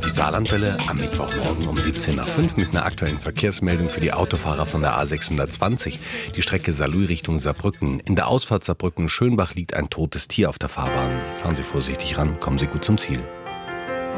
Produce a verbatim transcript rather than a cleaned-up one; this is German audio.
Die Saarlandwelle am Mittwochmorgen um siebzehn nach fünf mit einer aktuellen Verkehrsmeldung für die Autofahrer von der A sechshundertzwanzig. Die Strecke Saarlouis Richtung Saarbrücken. In der Ausfahrt Saarbrücken-Schönbach liegt ein totes Tier auf der Fahrbahn. Fahren Sie vorsichtig ran, kommen Sie gut zum Ziel.